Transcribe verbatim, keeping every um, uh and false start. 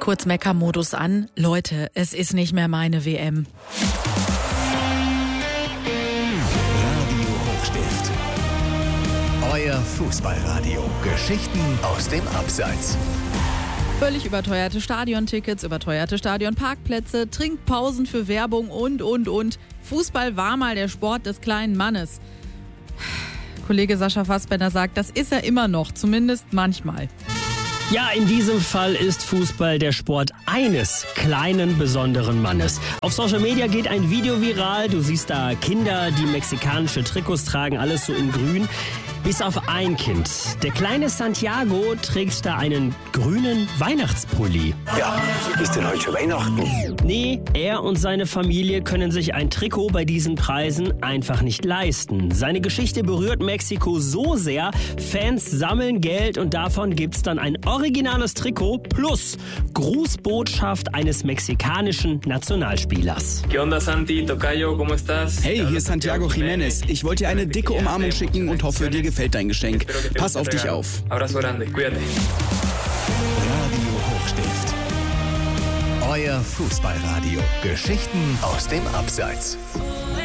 Kurz Mecker-Modus an. Leute, es ist nicht mehr meine W M. Radio Hochstift. Euer Fußballradio. Geschichten aus dem Abseits. Völlig überteuerte Stadiontickets, überteuerte Stadionparkplätze, Trinkpausen für Werbung und, und, und. Fußball war mal der Sport des kleinen Mannes. Kollege Sascha Fassbender sagt, das ist er immer noch, zumindest manchmal. Ja, in diesem Fall ist Fußball der Sport eines kleinen, besonderen Mannes. Auf Social Media geht ein Video viral. Du siehst da Kinder, die mexikanische Trikots tragen, alles so in grün. Bis auf ein Kind. Der kleine Santiago trägt da einen grünen Weihnachtspulli. Ja, ist denn heute schon Weihnachten? Nee, er und seine Familie können sich ein Trikot bei diesen Preisen einfach nicht leisten. Seine Geschichte berührt Mexiko so sehr, Fans sammeln Geld und davon gibt's dann ein originales Trikot plus Grußbotschaft eines mexikanischen Nationalspielers. ¿Qué onda, Santi? Tocayo, ¿cómo estás? Hey, hier ist Santiago Jiménez. Ich wollte dir eine dicke Umarmung schicken und hoffe, dir gefällt dein Geschenk. Pass auf dich auf. Abrazo grande, cuídate. Radio Hochstift. Euer Fußballradio. Geschichten aus dem Abseits.